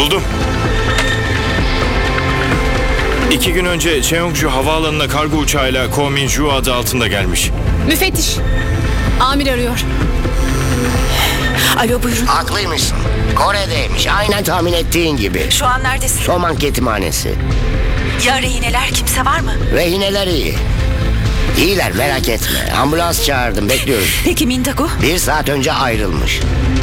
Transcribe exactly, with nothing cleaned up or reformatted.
Buldum. İki gün önce Cheongju havaalanına kargo uçağıyla Ko Min-ju adı altında gelmiş. Müfettiş. Amir arıyor. Alo, buyurun. Haklıymışsın. Kore'deymiş. Aynen tahmin ettiğin gibi. Şu an neredesin? Soman yetimhanesi. Ya rehineler, kimse var mı? Rehineler iyi. İyiler, merak etme. Ambulans çağırdım, bekliyoruz. Peki Mintaku? Bir saat önce ayrılmış.